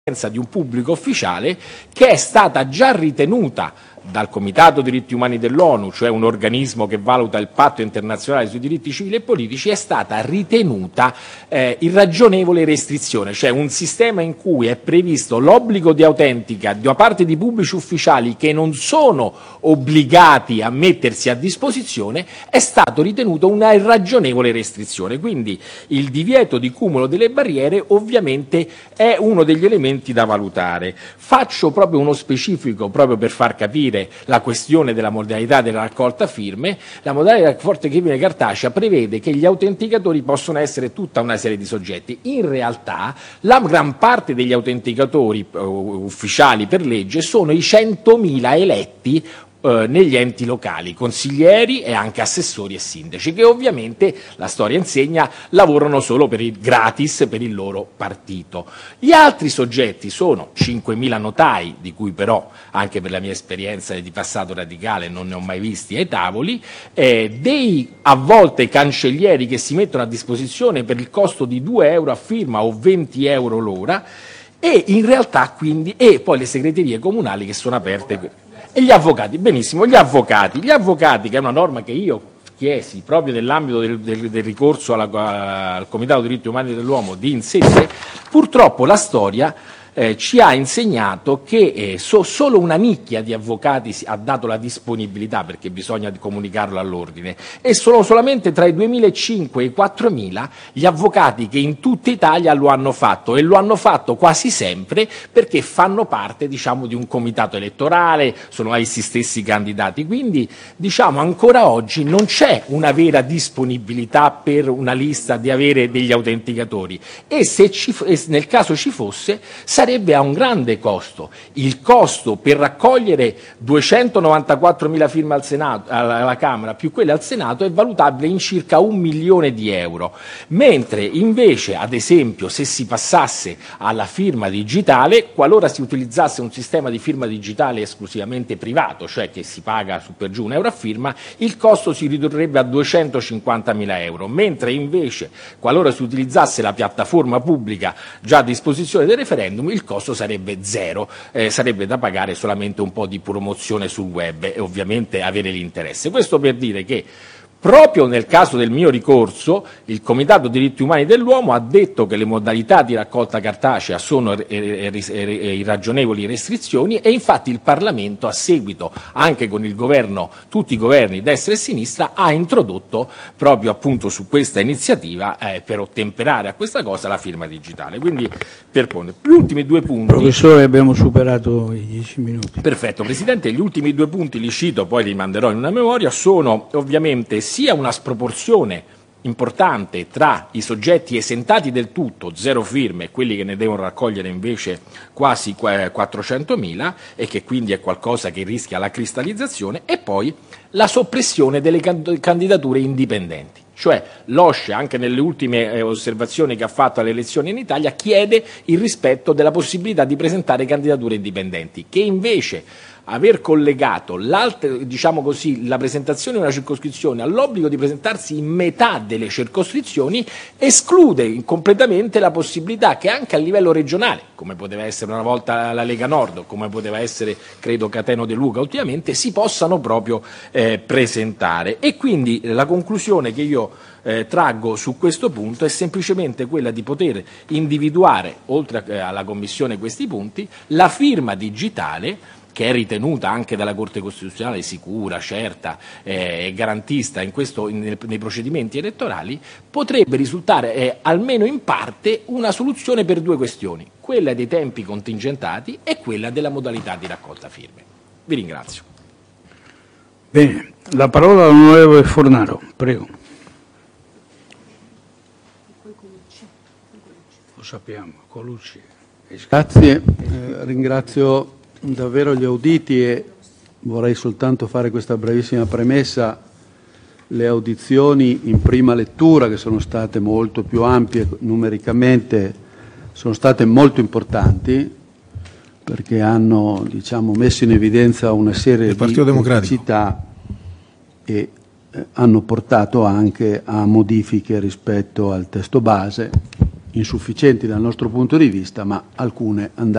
di un pubblico ufficiale che è stata già ritenuta dal Comitato diritti umani dell'ONU, cioè un organismo che valuta il patto internazionale sui diritti civili e politici, è stata ritenuta irragionevole restrizione, cioè un sistema in cui è previsto l'obbligo di autentica da parte di pubblici ufficiali che non sono obbligati a mettersi a disposizione, è stato ritenuto una irragionevole restrizione. Quindi il divieto di cumulo delle barriere ovviamente è uno degli elementi da valutare. Faccio proprio uno specifico proprio per far capire la questione della modalità della raccolta firme. La modalità della raccolta firme cartacea prevede che gli autenticatori possono essere tutta una serie di soggetti. In realtà la gran parte degli autenticatori ufficiali per legge sono i 100.000 eletti negli enti locali, consiglieri e anche assessori e sindaci, che ovviamente, la storia insegna, lavorano solo per il gratis per il loro partito. Gli altri soggetti sono 5.000 notai, di cui però anche per la mia esperienza di passato radicale non ne ho mai visti ai tavoli, dei a volte cancellieri che si mettono a disposizione per il costo di 2 euro a firma o 20 euro l'ora, e in realtà quindi, e poi le segreterie comunali che sono aperte. E gli avvocati, benissimo, gli avvocati, che è una norma che io chiesi proprio nell'ambito del ricorso al Comitato dei diritti umani dell'uomo di inserire, purtroppo la storia ci ha insegnato che solo una nicchia di avvocati ha dato la disponibilità, perché bisogna comunicarlo all'ordine, e sono solamente tra i 2005 e i 4.000 gli avvocati che in tutta Italia lo hanno fatto, e lo hanno fatto quasi sempre perché fanno parte, diciamo, di un comitato elettorale, sono essi stessi candidati. Quindi, diciamo, ancora oggi non c'è una vera disponibilità per una lista di avere degli autenticatori, e nel caso ci fosse sarebbe a un grande costo. Il costo per raccogliere 294.000 firme al Senato, alla Camera, più quelle al Senato, è valutabile in circa 1 milione di euro, mentre invece, ad esempio, se si passasse alla firma digitale, qualora si utilizzasse un sistema di firma digitale esclusivamente privato, cioè che si paga su per giù 1 euro a firma, il costo si ridurrebbe a 250.000 euro, mentre invece, qualora si utilizzasse la piattaforma pubblica già a disposizione del referendum, il costo sarebbe zero, sarebbe da pagare solamente un po' di promozione sul web e ovviamente avere l'interesse. Questo per dire che proprio nel caso del mio ricorso, il Comitato diritti umani dell'uomo ha detto che le modalità di raccolta cartacea sono irragionevoli restrizioni, e infatti il Parlamento, a seguito anche con il governo, tutti i governi destra e sinistra, ha introdotto proprio appunto su questa iniziativa, per ottemperare a questa cosa, la firma digitale. Quindi, per porre gli ultimi 2 punti. Professore, abbiamo superato i 10 minuti. Perfetto, Presidente, gli ultimi 2 punti li cito, poi li manderò in una memoria. Sono ovviamente sia una sproporzione importante tra i soggetti esentati del tutto, 0 firme, e quelli che ne devono raccogliere invece quasi 400.000, e che quindi è qualcosa che rischia la cristallizzazione, e poi la soppressione delle candidature indipendenti. Cioè l'OSCE, anche nelle ultime osservazioni che ha fatto alle elezioni in Italia, chiede il rispetto della possibilità di presentare candidature indipendenti, che invece aver collegato diciamo così, la presentazione di una circoscrizione all'obbligo di presentarsi in metà delle circoscrizioni esclude completamente la possibilità che anche a livello regionale, come poteva essere una volta la Lega Nord, come poteva essere credo Cateno De Luca ultimamente, si possano proprio presentare. E quindi la conclusione che io traggo su questo punto è semplicemente quella di poter individuare, oltre alla Commissione, questi punti, la firma digitale, che è ritenuta anche dalla Corte Costituzionale sicura, certa e garantista nei procedimenti elettorali, potrebbe risultare almeno in parte una soluzione per 2 questioni, quella dei tempi contingentati e quella della modalità di raccolta firme. Vi ringrazio. Bene, la parola all'onorevole Fornaro, prego. Lo sappiamo, Colucci. Grazie, ringrazio davvero gli auditi, e vorrei soltanto fare questa brevissima premessa. Le audizioni in prima lettura, che sono state molto più ampie numericamente, sono state molto importanti, perché hanno, diciamo, messo in evidenza una serie di criticità e hanno portato anche a modifiche rispetto al testo base, insufficienti dal nostro punto di vista, ma alcune andavano